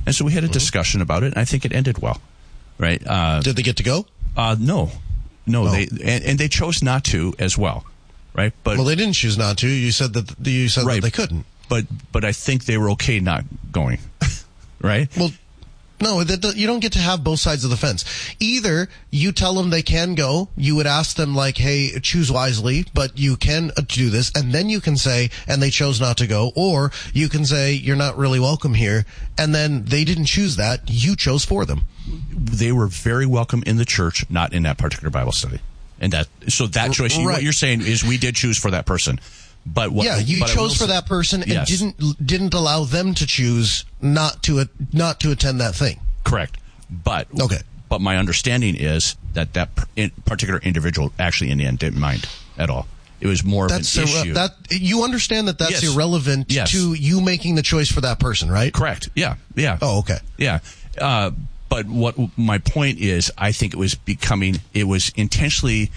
And so we had a discussion about it, and I think it ended well. Right? Did they get to go? No. Oh. They chose not to as well. Right? But well, they didn't choose not to. You said that that they couldn't. But I think they were okay not going. Right? Well, no, you don't get to have both sides of the fence. Either you tell them they can go, you would ask them like, hey, choose wisely, but you can do this, and then you can say, and they chose not to go, or you can say, you're not really welcome here, and then they didn't choose that, you chose for them. They were very welcome in the church, not in that particular Bible study. And that choice, right. What you're saying is we did choose for that person. But you chose for that person and didn't allow them to choose not to attend that thing. Correct. But my understanding is that particular individual actually in the end didn't mind at all. It was more of an issue. You understand that's irrelevant to you making the choice for that person, right? Correct. Yeah. Oh, okay. Yeah. But what my point is, I think it was intentionally,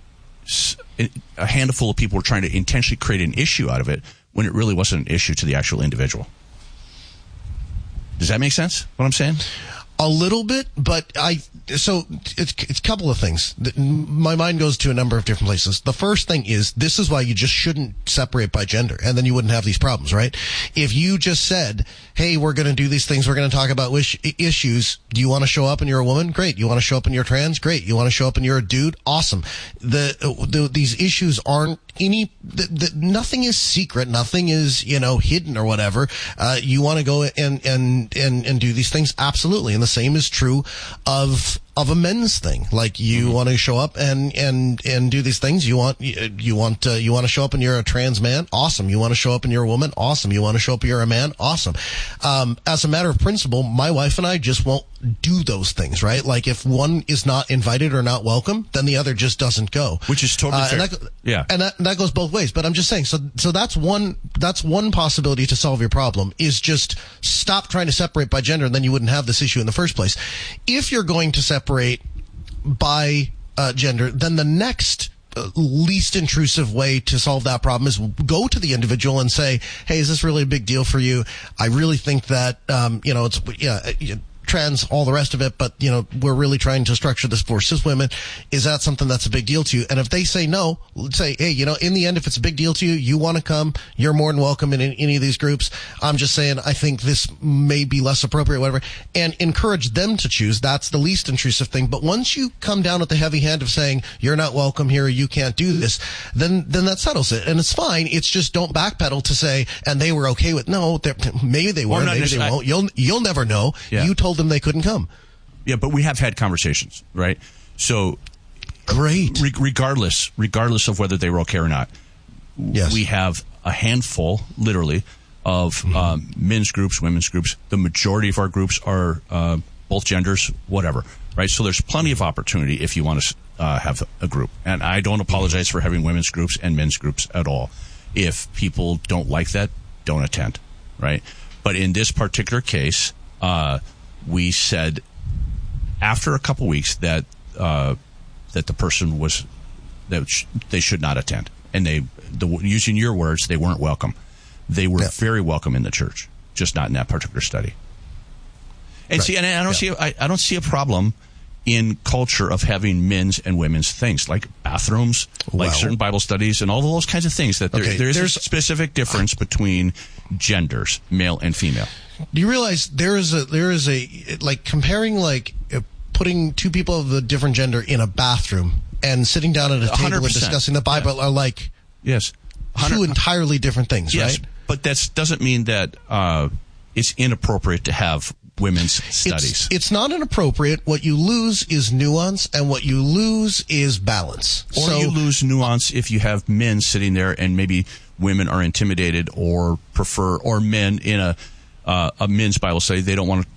a handful of people were trying to intentionally create an issue out of it when it really wasn't an issue to the actual individual. Does that make sense, what I'm saying? A little bit, but it's a couple of things. My mind goes to a number of different places. The first thing is, this is why you just shouldn't separate by gender, and then you wouldn't have these problems, right? If you just said, hey, we're going to do these things, we're going to talk about issues. Do you want to show up and you're a woman? Great. You want to show up and you're trans? Great. You want to show up and you're a dude? Awesome. These issues aren't nothing is secret, nothing is, hidden or whatever. You want to go and do these things? Absolutely. And the same is true of a men's thing. Like you want to show up and do these things. You want to show up and you're a trans man? Awesome. You want to show up and you're a woman? Awesome. You want to show up and you're a man? Awesome. As a matter of principle, my wife and I just won't do those things, right? Like if one is not invited or not welcome, then the other just doesn't go. Which is totally fair. And that goes both ways. But I'm just saying, so that's one possibility to solve your problem, is just stop trying to separate by gender, and then you wouldn't have this issue in the first place. If you're going to separate by gender, then the next least intrusive way to solve that problem is go to the individual and say, hey, is this really a big deal for you? I really think that, it's, trans, all the rest of it, but, we're really trying to structure this for cis women. Is that something that's a big deal to you? And if they say no, say, hey, in the end, if it's a big deal to you, you want to come, you're more than welcome in any of these groups. I'm just saying, I think this may be less appropriate, whatever, and encourage them to choose. That's the least intrusive thing. But once you come down with the heavy hand of saying, you're not welcome here, you can't do this, then that settles it. And it's fine. It's just don't backpedal to say, and they were okay with, no, maybe they were, maybe they won't. You'll never know. Yeah. You told them they couldn't come. Yeah, but we have had conversations, right? So, great. Regardless of whether they were okay or not, yes. We have a handful, literally, of men's groups, women's groups. The majority of our groups are both genders, whatever, right? So there's plenty of opportunity if you want to have a group. And I don't apologize for having women's groups and men's groups at all. If people don't like that, don't attend, right? But in this particular case, we said after a couple weeks that the person was they should not attend, and using your words, they weren't welcome. They were very welcome in the church, just not in that particular study. And right. See, and I don't see a problem in culture of having men's and women's things like bathrooms, like certain Bible studies, and all of those kinds of things. That there's a specific difference between genders, male and female. Do you realize there is a like comparing putting two people of a different gender in a bathroom and sitting down at a table 100%. And discussing the Bible are like two entirely different things, yes, right? But that doesn't mean that it's inappropriate to have women's studies. It's not inappropriate. What you lose is nuance, and what you lose is balance. Or you lose nuance if you have men sitting there and maybe women are intimidated or prefer, or men in a men's Bible study, they don't want to.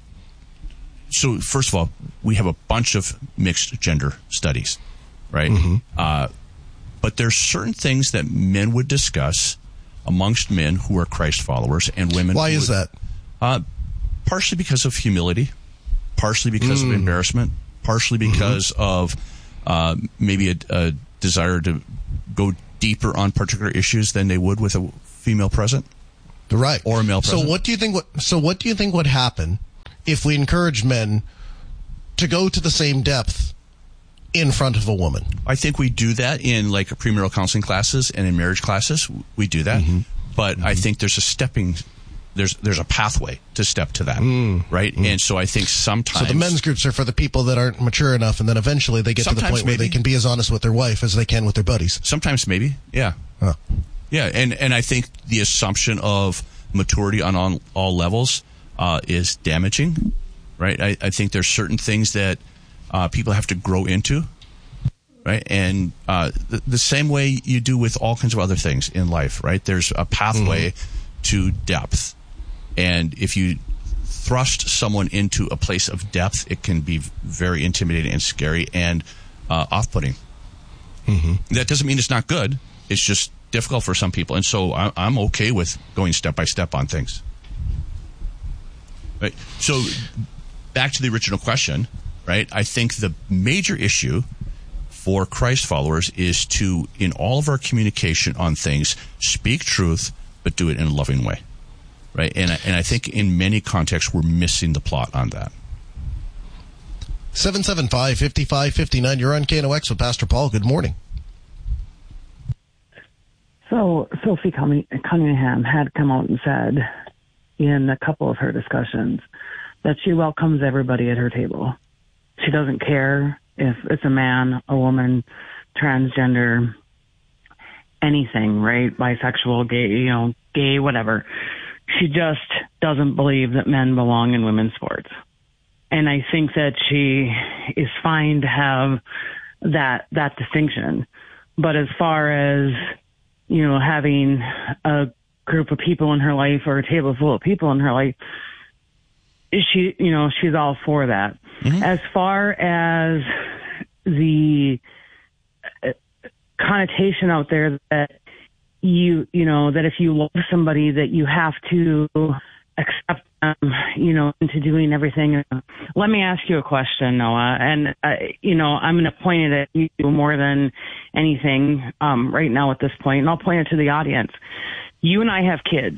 So first of all, we have a bunch of mixed gender studies, right? Mm-hmm. But there's certain things that men would discuss amongst men who are Christ followers, and women. Why is that? Partially because of humility, partially because of embarrassment, partially because of maybe a desire to go deeper on particular issues than they would with a female present, right, or a male present. So what do you think would happen if we encourage men to go to the same depth in front of a woman. I think we do that in like premarital counseling classes and in marriage classes. We do that, but I think there's a pathway to step to that, right? And so I think sometimes... So the men's groups are for the people that aren't mature enough, and then eventually they get to the point where they can be as honest with their wife as they can with their buddies. Sometimes maybe, yeah. Huh. Yeah, and I think the assumption of maturity on all levels is damaging, right? I think there's certain things that people have to grow into, right? And the same way you do with all kinds of other things in life, right? There's a pathway to depth. And if you thrust someone into a place of depth, it can be very intimidating and scary and off-putting. That doesn't mean it's not good. It's just difficult for some people. And so I'm okay with going step by step on things. Right. So back to the original question, right? I think the major issue for Christ followers is to, in all of our communication on things, speak truth, but do it in a loving way. Right, and I think in many contexts we're missing the plot on that. 775-5559. You're on KNOX with Pastor Paul. Good morning. So Sophie Cunningham had come out and said in a couple of her discussions that she welcomes everybody at her table. She doesn't care if it's a man, a woman, transgender, anything, right? Bisexual, gay, whatever. She just doesn't believe that men belong in women's sports. And I think that she is fine to have that distinction. But as far as, having a group of people in her life or a table full of people in her life, she's all for that. As far as the connotation out there that that if you love somebody that you have to accept them, into doing everything. Let me ask you a question, Noah, and, I'm going to point it at you more than anything right now at this point, and I'll point it to the audience. You and I have kids.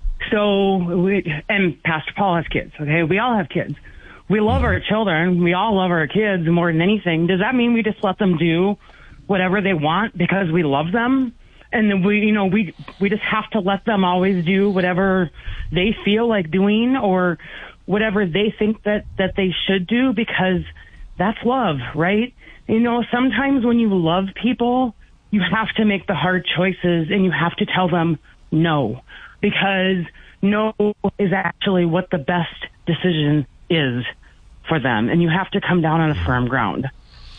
And Pastor Paul has kids, okay? We all have kids. We love our children. We all love our kids more than anything. Does that mean we just let them do whatever they want because we love them? And then we just have to let them always do whatever they feel like doing or whatever they think that they should do because that's love, right? Sometimes when you love people, you have to make the hard choices and you have to tell them no, because no is actually what the best decision is for them. And you have to come down on a firm ground.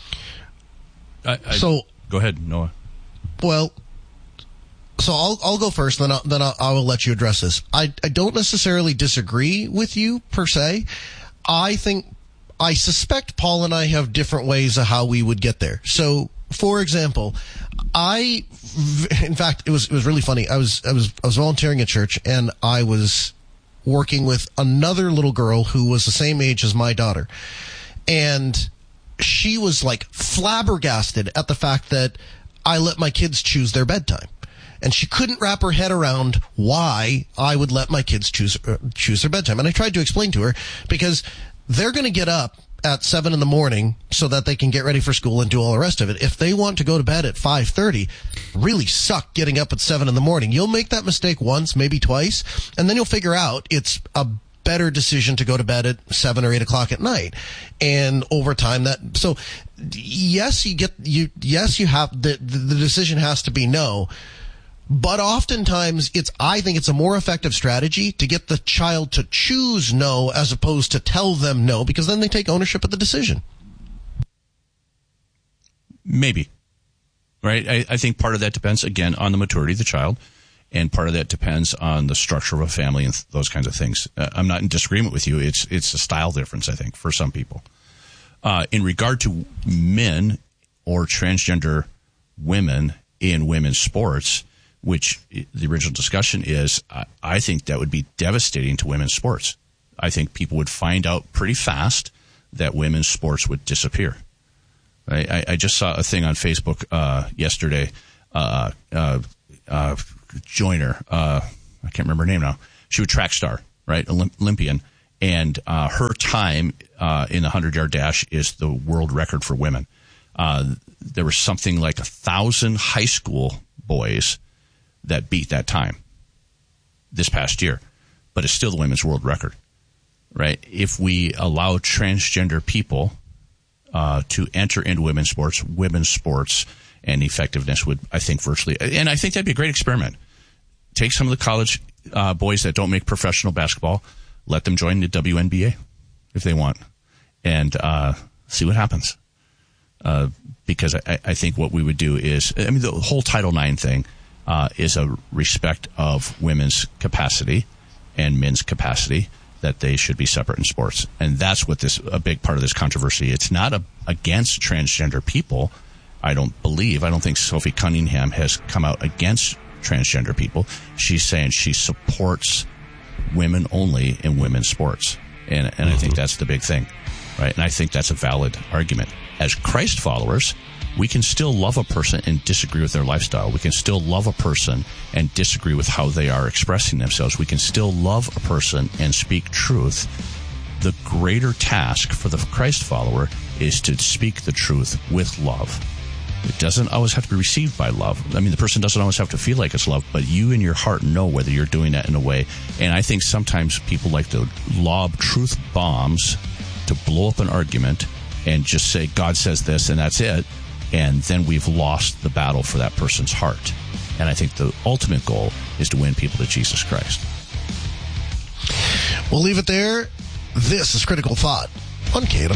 So go ahead, Noah. Well, so I'll go first, then I will let you address this. I don't necessarily disagree with you per se. I suspect Paul and I have different ways of how we would get there. So, for example, in fact, it was really funny. I was volunteering at church, and I was working with another little girl who was the same age as my daughter, and she was like flabbergasted at the fact that I let my kids choose their bedtime. And she couldn't wrap her head around why I would let my kids choose their bedtime. And I tried to explain to her, because they're going to get up at 7 a.m. so that they can get ready for school and do all the rest of it. If they want to go to bed at 5:30, really suck getting up at 7 a.m. You'll make that mistake once, maybe twice, and then you'll figure out it's a better decision to go to bed at 7 or 8 o'clock at night. And over time yes, you have the decision has to be no. But oftentimes I think it's a more effective strategy to get the child to choose no as opposed to tell them no, because then they take ownership of the decision. Maybe. Right? I think part of that depends, again, on the maturity of the child, and part of that depends on the structure of a family and those kinds of things. I'm not in disagreement with you. It's a style difference, I think, for some people. In regard to men or transgender women in women's sports, which the original discussion is, I think that would be devastating to women's sports. I think people would find out pretty fast that women's sports would disappear. I just saw a thing on Facebook yesterday. Joyner, I can't remember her name now. She was a track star, right? Olympian. And her time in the 100-yard dash is the world record for women. There was something like 1,000 high school boys that beat that time this past year, but it's still the women's world record, right? If we allow transgender people to enter into women's sports and effectiveness would, I think, virtually, and I think that'd be a great experiment. Take some of the college boys that don't make professional basketball, let them join the WNBA if they want, and see what happens. Because I think what we would do is, I mean, the whole Title IX thing is a respect of women's capacity and men's capacity, that they should be separate in sports. And that's what a big part of this controversy. It's not against transgender people, I don't think Sophie Cunningham has come out against transgender people. She's saying she supports women only in women's sports. And I think that's the big thing, right? And I think that's a valid argument. As Christ followers, we can still love a person and disagree with their lifestyle. We can still love a person and disagree with how they are expressing themselves. We can still love a person and speak truth. The greater task for the Christ follower is to speak the truth with love. It doesn't always have to be received by love. I mean, the person doesn't always have to feel like it's love, but you in your heart know whether you're doing that in a way. And I think sometimes people like to lob truth bombs to blow up an argument and just say, God says this, and that's it. And then we've lost the battle for that person's heart. And I think the ultimate goal is to win people to Jesus Christ. We'll leave it there. This is Critical Thought on KNOW.